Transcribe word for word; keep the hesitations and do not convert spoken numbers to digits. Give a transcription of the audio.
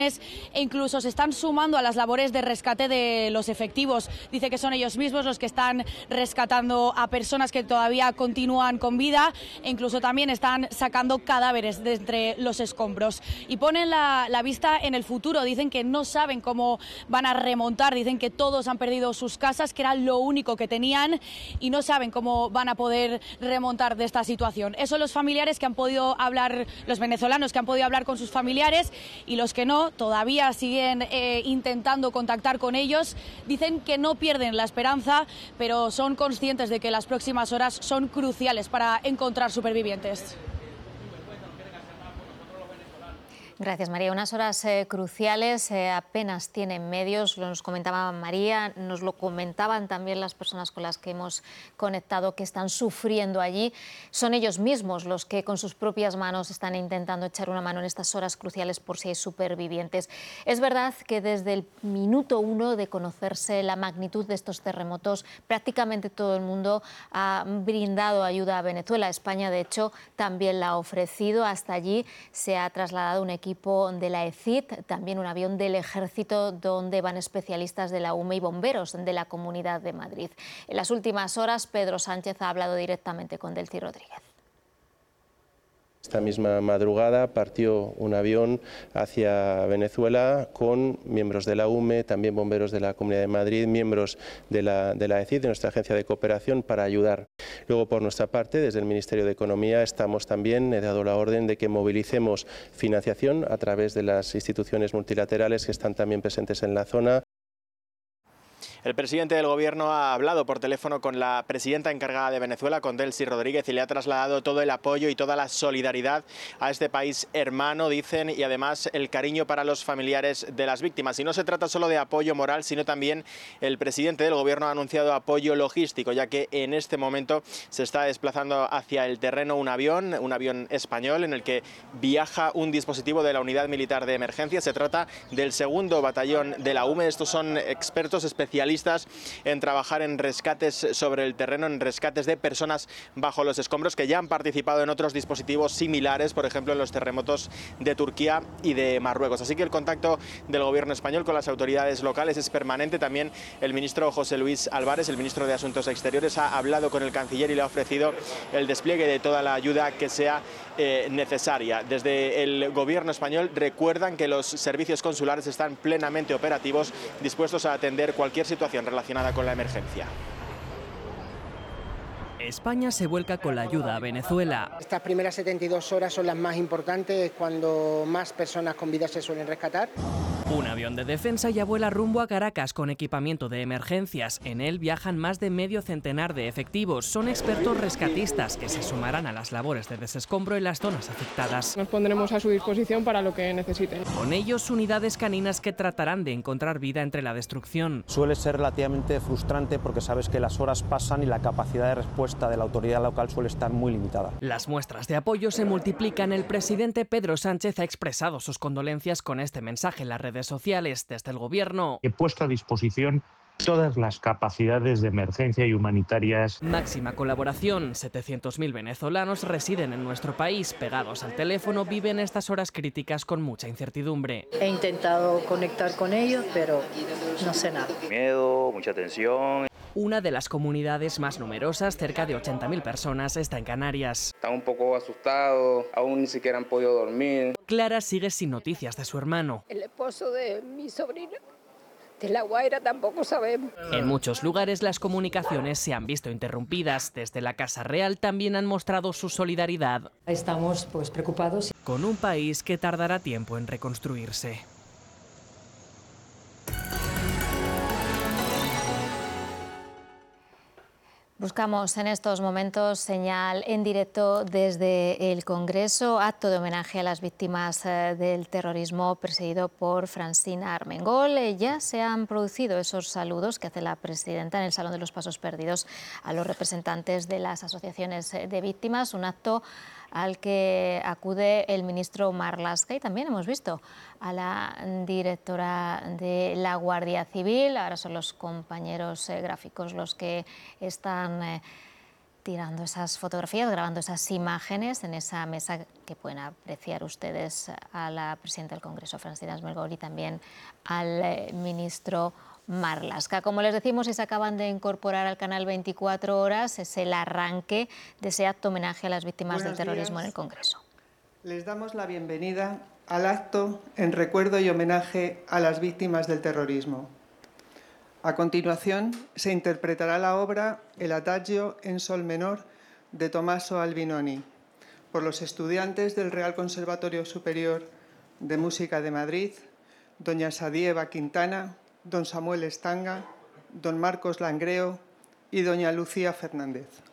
e incluso se están sumando a las labores de rescate de los efectivos. Dice que son ellos mismos los que están rescatando a personas que todavía continúan con vida e incluso también están sacando cadáveres de entre los escombros. Y ponen la, la vista en el futuro. Dicen que no saben cómo van a remontar, dicen que todos han perdido sus casas, que era lo único que tenían, y no saben cómo van a poder remontar de esta situación. Esos son los familiares que han podido hablar, los venezolanos que han podido hablar con sus familiares, y los que no, todavía siguen eh, intentando contactar con ellos. Dicen que no pierden la esperanza, pero son conscientes de que las próximas horas son cruciales para encontrar supervivientes. Gracias, María. Unas horas eh, cruciales, eh, apenas tienen medios, lo nos comentaba María, nos lo comentaban también las personas con las que hemos conectado que están sufriendo allí. Son ellos mismos los que con sus propias manos están intentando echar una mano en estas horas cruciales por si hay supervivientes. Es verdad que desde el minuto uno de conocerse la magnitud de estos terremotos, prácticamente todo el mundo ha brindado ayuda a Venezuela. España, de hecho, también la ha ofrecido. Hasta allí se ha trasladado un equipo de la E C I D, también un avión del Ejército donde van especialistas de la U M E y bomberos de la Comunidad de Madrid. En las últimas horas, Pedro Sánchez ha hablado directamente con Delcy Rodríguez. Esta misma madrugada partió un avión hacia Venezuela con miembros de la U M E, también bomberos de la Comunidad de Madrid, miembros de la, de la E C I D, de nuestra agencia de cooperación, para ayudar. Luego, por nuestra parte, desde el Ministerio de Economía estamos también, he dado la orden de que movilicemos financiación a través de las instituciones multilaterales que están también presentes en la zona. El presidente del Gobierno ha hablado por teléfono con la presidenta encargada de Venezuela, con Delcy Rodríguez, y le ha trasladado todo el apoyo y toda la solidaridad a este país hermano, dicen, y además el cariño para los familiares de las víctimas. Y no se trata solo de apoyo moral, sino también el presidente del Gobierno ha anunciado apoyo logístico, ya que en este momento se está desplazando hacia el terreno un avión, un avión español, en el que viaja un dispositivo de la Unidad Militar de Emergencia. Se trata del segundo batallón de la U M E. Estos son expertos especialistas en trabajar en rescates sobre el terreno, en rescates de personas bajo los escombros, que ya han participado en otros dispositivos similares, por ejemplo en los terremotos de Turquía y de Marruecos. Así que el contacto del Gobierno español con las autoridades locales es permanente. También el ministro José Luis Álvarez, el ministro de Asuntos Exteriores, ha hablado con el canciller y le ha ofrecido el despliegue de toda la ayuda que sea eh, necesaria. Desde el Gobierno español recuerdan que los servicios consulares están plenamente operativos, dispuestos a atender cualquier situación relacionada con la emergencia. España se vuelca con la ayuda a Venezuela. Estas primeras setenta y dos horas son las más importantes, cuando más personas con vida se suelen rescatar. Un avión de defensa ya vuela rumbo a Caracas con equipamiento de emergencias. En él viajan más de medio centenar de efectivos. Son expertos rescatistas que se sumarán a las labores de desescombro en las zonas afectadas. Nos pondremos a su disposición para lo que necesiten. Con ellos, unidades caninas que tratarán de encontrar vida entre la destrucción. Suele ser relativamente frustrante porque sabes que las horas pasan y la capacidad de respuesta de la autoridad local suele estar muy limitada. Las muestras de apoyo se multiplican. El presidente Pedro Sánchez ha expresado sus condolencias con este mensaje en las redes sociales. Desde el Gobierno he puesto a disposición todas las capacidades de emergencia y humanitarias. Máxima colaboración. setecientos mil venezolanos residen en nuestro país. Pegados al teléfono, viven estas horas críticas con mucha incertidumbre. He intentado conectar con ellos, pero no sé nada. Miedo, mucha tensión. Una de las comunidades más numerosas, cerca de ochenta mil personas, está en Canarias. Están un poco asustados, aún ni siquiera han podido dormir. Clara sigue sin noticias de su hermano. El esposo de mi sobrina, de La Guaira, tampoco sabemos. En muchos lugares las comunicaciones se han visto interrumpidas. Desde la Casa Real también han mostrado su solidaridad. Estamos pues preocupados. Con un país que tardará tiempo en reconstruirse. Buscamos en estos momentos señal en directo desde el Congreso, acto de homenaje a las víctimas del terrorismo presidido por Francina Armengol. Ya se han producido esos saludos que hace la presidenta en el Salón de los Pasos Perdidos a los representantes de las asociaciones de víctimas, un acto al que acude el ministro Marlaska, y también hemos visto a la directora de la Guardia Civil. Ahora son los compañeros eh, gráficos los que están eh, tirando esas fotografías, grabando esas imágenes en esa mesa que pueden apreciar ustedes a la presidenta del Congreso, Francina Armengol, y también al eh, ministro Marlaska. Como les decimos, y se acaban de incorporar al canal veinticuatro horas, es el arranque de ese acto homenaje a las víctimas Buenos del terrorismo días. en el Congreso. Les damos la bienvenida al acto en recuerdo y homenaje a las víctimas del terrorismo. A continuación, se interpretará la obra El Adagio en sol menor de Tommaso Albinoni por los estudiantes del Real Conservatorio Superior de Música de Madrid, doña Sadieva Quintana, don Samuel Estanga, don Marcos Langreo y doña Lucía Fernández.